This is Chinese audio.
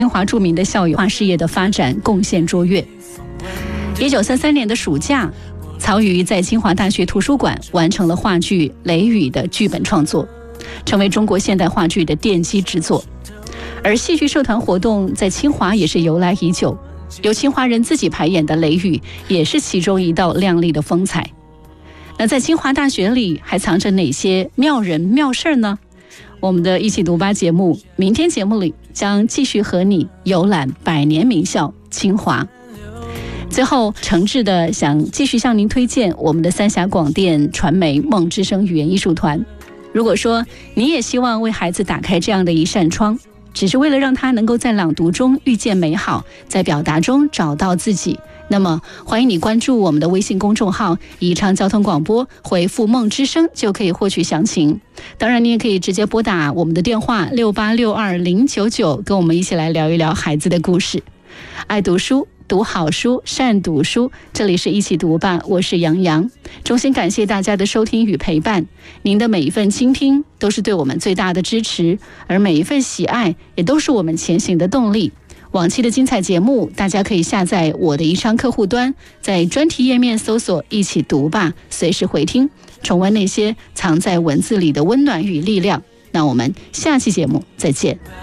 清华著名的校友，画事业的发展贡献卓越。1933年的暑假，曹禺在清华大学图书馆完成了话剧《雷雨》的剧本创作，成为中国现代话剧的奠基之作。而戏剧社团活动在清华也是由来已久，由清华人自己排演的《雷雨》也是其中一道亮丽的风采。那在清华大学里还藏着哪些妙人妙事呢？我们的一起读吧节目，明天节目里将继续和你游览百年名校清华。最后，诚挚的想继续向您推荐我们的三峡广电传媒梦之声语言艺术团。如果说你也希望为孩子打开这样的一扇窗，只是为了让他能够在朗读中遇见美好，在表达中找到自己，那么欢迎你关注我们的微信公众号宜昌交通广播，回复梦之声就可以获取详情。当然你也可以直接拨打我们的电话6862-099，跟我们一起来聊一聊孩子的故事。爱读书，读好书，善读书，这里是一起读吧，我是杨洋。衷心感谢大家的收听与陪伴，您的每一份倾听都是对我们最大的支持，而每一份喜爱也都是我们前行的动力。往期的精彩节目大家可以下载我的宜昌客户端，在专题页面搜索一起读吧，随时回听，重温那些藏在文字里的温暖与力量。那我们下期节目再见。